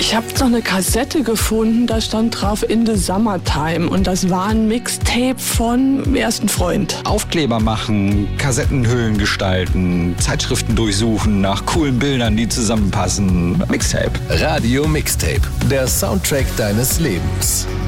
Ich habe noch eine Kassette gefunden, da stand drauf In the Summertime und das war ein Mixtape von Ersten Freund. Aufkleber machen, Kassettenhüllen gestalten, Zeitschriften durchsuchen nach coolen Bildern, die zusammenpassen. Mixtape. Radio Mixtape, der Soundtrack deines Lebens.